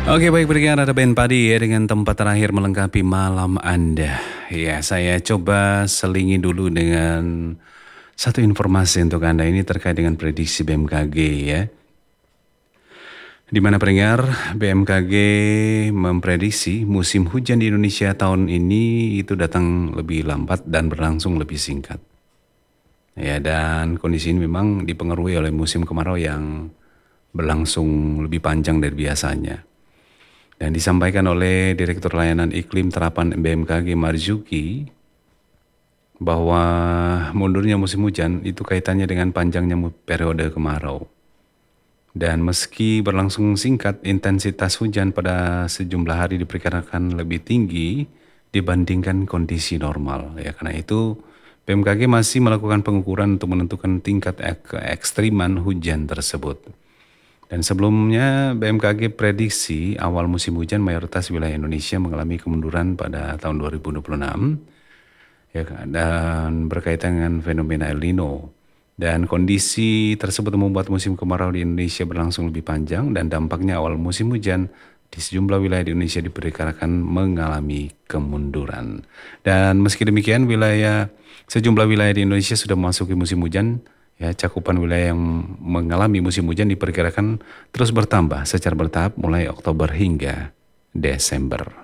Oke, baik, berikan ada Ben Padi ya dengan tempat terakhir melengkapi malam Anda. Ya, saya coba selingi dulu dengan satu informasi untuk Anda ini terkait dengan prediksi BMKG ya. Di mana pendengar BMKG memprediksi musim hujan di Indonesia tahun ini itu datang lebih lambat dan berlangsung lebih singkat. Ya, dan kondisi ini memang dipengaruhi oleh musim kemarau yang berlangsung lebih panjang dari biasanya. Dan disampaikan oleh Direktur Layanan Iklim Terapan BMKG Marzuki bahwa mundurnya musim hujan itu kaitannya dengan panjangnya periode kemarau. Dan meski berlangsung singkat, intensitas hujan pada sejumlah hari diperkirakan lebih tinggi dibandingkan kondisi normal. Ya, karena itu BMKG masih melakukan pengukuran untuk menentukan tingkat keekstriman hujan tersebut. Dan sebelumnya BMKG prediksi awal musim hujan mayoritas wilayah Indonesia mengalami kemunduran pada tahun 2026 ya, dan berkaitan dengan fenomena El Nino. Dan kondisi tersebut membuat musim kemarau di Indonesia berlangsung lebih panjang dan dampaknya awal musim hujan di sejumlah wilayah di Indonesia diperkirakan mengalami kemunduran. Dan meski demikian sejumlah wilayah di Indonesia sudah memasuki musim hujan. Ya, cakupan wilayah yang mengalami musim hujan diperkirakan terus bertambah secara bertahap mulai Oktober hingga Desember.